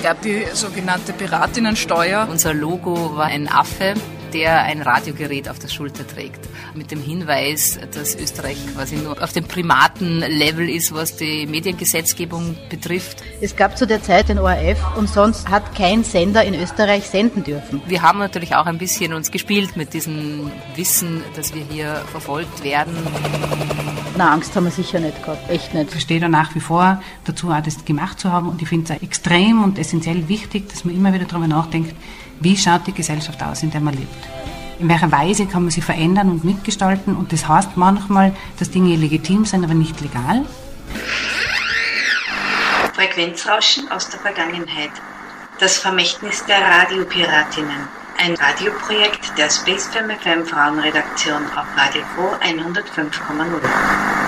gab die sogenannte Piratinnensteuer. Unser Logo war ein Affe, der ein Radiogerät auf der Schulter trägt. Mit dem Hinweis, dass Österreich quasi nur auf dem Primatenlevel ist, was die Mediengesetzgebung betrifft. Es gab zu der Zeit den ORF und sonst hat kein Sender in Österreich senden dürfen. Wir haben natürlich auch ein bisschen uns gespielt mit diesem Wissen, dass wir hier verfolgt werden. Na, Angst haben wir sicher nicht gehabt, echt nicht. Ich stehe da nach wie vor dazu, auch das gemacht zu haben und ich finde es extrem und essentiell wichtig, dass man immer wieder darüber nachdenkt, wie schaut die Gesellschaft aus, in der man lebt. In welcher Weise kann man sie verändern und mitgestalten und das heißt manchmal, dass Dinge legitim sind, aber nicht legal. Frequenzrauschen aus der Vergangenheit. Das Vermächtnis der Radiopiratinnen. Ein Radioprojekt der Space FM Frauenredaktion auf Radio Froh 105,0.